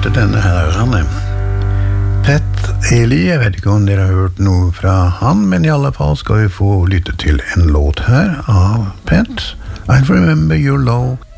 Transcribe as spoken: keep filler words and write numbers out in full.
hørte denne her, Anne. Pat Ely, jeg vet ikke om dere har hørt noe fra han, men i alle fall skal vi få lytte til en låt her av Pat. I remember your love